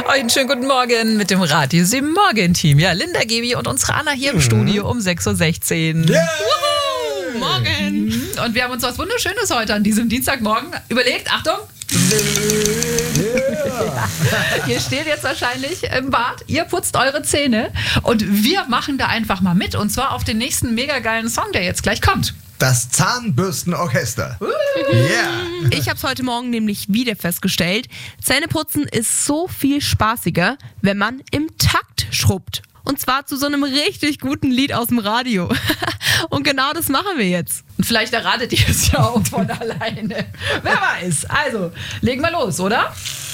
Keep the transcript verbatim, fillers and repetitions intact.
Einen schönen guten Morgen mit dem Radio sieben Morgen-Team. Ja, Linda, Gebi und unsere Anna hier im Studio um sechs Uhr sechzehn. Yeah. Morgen! Und wir haben uns was Wunderschönes heute an diesem Dienstagmorgen überlegt. Achtung! Ja. Ihr steht jetzt wahrscheinlich im Bad, ihr putzt eure Zähne und wir machen da einfach mal mit und zwar auf den nächsten mega geilen Song, der jetzt gleich kommt. Das Zahnbürstenorchester. Yeah. Ich habe es heute Morgen nämlich wieder festgestellt. Zähneputzen ist so viel spaßiger, wenn man im Takt schrubbt. Und zwar zu so einem richtig guten Lied aus dem Radio. Und genau das machen wir jetzt. Und vielleicht erratet ihr es ja auch von alleine. Wer weiß. Also, legen wir los, oder?